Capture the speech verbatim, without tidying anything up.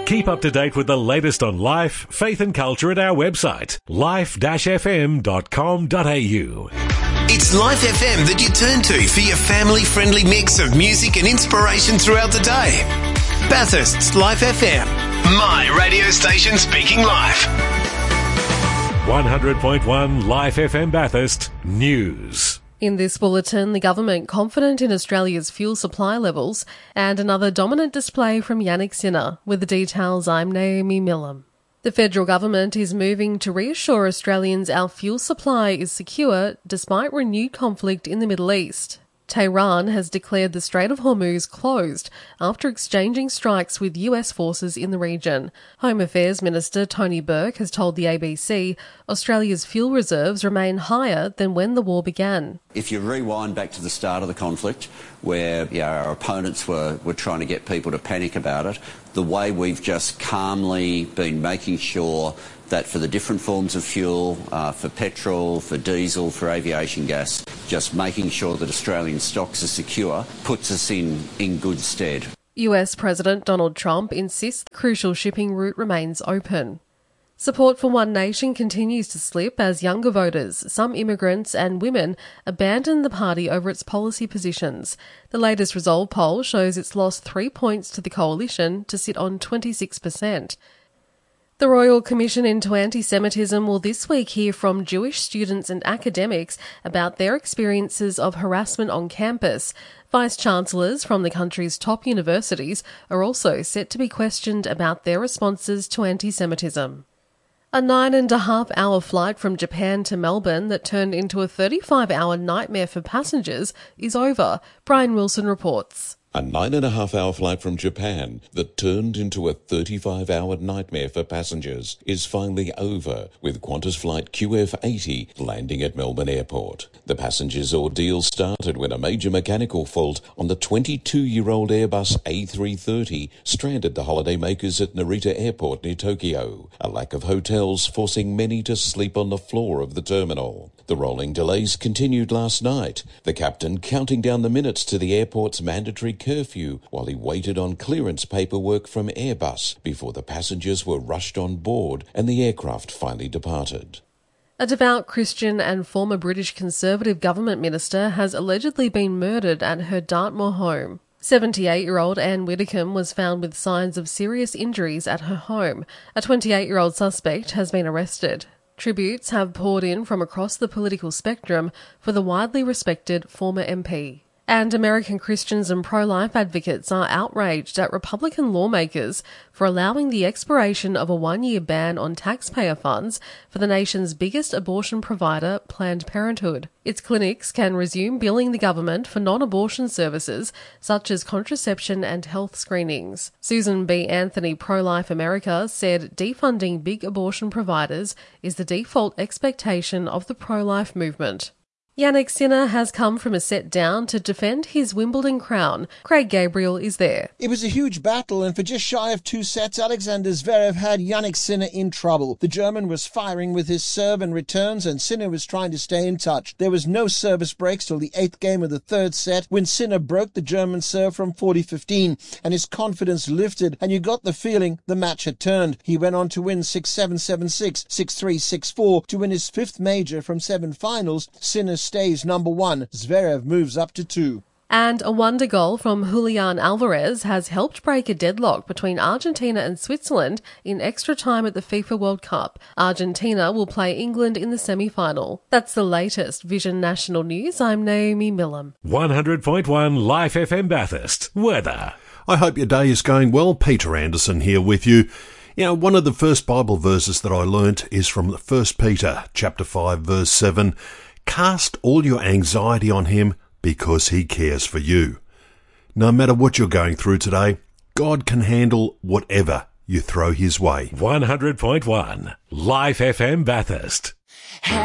Keep up to date with the latest on life, faith and culture at our website, life dash f m dot com dot a u. It's Life F M that you turn to for your family-friendly mix of music and inspiration throughout the day. Bathurst's Life F M, my radio station speaking life. one hundred point one Life F M Bathurst News. In this bulletin, the government confident in Australia's fuel supply levels, and another dominant display from Yannick Sinner. With the details, I'm Naomi Millam. The federal government is moving to reassure Australians our fuel supply is secure despite renewed conflict in the Middle East. Tehran has declared the Strait of Hormuz closed after exchanging strikes with U S forces in the region. Home Affairs Minister Tony Burke has told the A B C Australia's fuel reserves remain higher than when the war began. If you rewind back to the start of the conflict, where you know, our opponents were, were trying to get people to panic about it, the way we've just calmly been making sure that for the different forms of fuel, uh, for petrol, for diesel, for aviation gas, just making sure that Australian stocks are secure puts us in, in good stead. U S President Donald Trump insists the crucial shipping route remains open. Support for One Nation continues to slip as younger voters, some immigrants and women abandon the party over its policy positions. The latest Resolve poll shows it's lost three points to the coalition to sit on twenty-six percent. The Royal Commission into Anti-Semitism will this week hear from Jewish students and academics about their experiences of harassment on campus. Vice-Chancellors from the country's top universities are also set to be questioned about their responses to anti-Semitism. A nine and a half hour flight from Japan to Melbourne that turned into a thirty-five hour nightmare for passengers is over. Brian Wilson reports. A nine and a half hour flight from Japan that turned into a thirty-five hour nightmare for passengers is finally over, with Qantas flight Q F eighty landing at Melbourne Airport. The passengers' ordeal started when a major mechanical fault on the twenty-two-year-old Airbus A three thirty stranded the holidaymakers at Narita Airport near Tokyo, a lack of hotels forcing many to sleep on the floor of the terminal. The rolling delays continued last night, the captain counting down the minutes to the airport's mandatory curfew while he waited on clearance paperwork from Airbus before the passengers were rushed on board and the aircraft finally departed. A devout Christian and former British Conservative government minister has allegedly been murdered at her Dartmoor home. seventy-eight-year-old Anne Widdecombe was found with signs of serious injuries at her home. A twenty-eight-year-old suspect has been arrested. Tributes have poured in from across the political spectrum for the widely respected former M P. And American Christians and pro-life advocates are outraged at Republican lawmakers for allowing the expiration of a one-year ban on taxpayer funds for the nation's biggest abortion provider, Planned Parenthood. Its clinics can resume billing the government for non-abortion services such as contraception and health screenings. Susan B. Anthony, Pro-Life America, said defunding big abortion providers is the default expectation of the pro-life movement. Yannick Sinner has come from a set down to defend his Wimbledon crown. Craig Gabriel is there. It was a huge battle, and for just shy of two sets, Alexander Zverev had Yannick Sinner in trouble. The German was firing with his serve and returns, and Sinner was trying to stay in touch. There was no service breaks till the eighth game of the third set, when Sinner broke the German serve from forty fifteen, and his confidence lifted, and you got the feeling the match had turned. He went on to win six seven, seven six, six three, six four to win his fifth major from seven finals. Sinner stays number one. Zverev moves up to two. And a wonder goal from Julian Alvarez has helped break a deadlock between Argentina and Switzerland in extra time at the FIFA World Cup. Argentina will play England in the semi-final. That's the latest Vision National News. I'm Naomi Millam. one hundred point one Life F M Bathurst. Weather. I hope your day is going well. Peter Anderson here with you. You know, one of the first Bible verses that I learnt is from First Peter chapter five, verse seven. Cast all your anxiety on him because he cares for you. No matter what you're going through today, God can handle whatever you throw his way. one hundred point one Life F M Bathurst.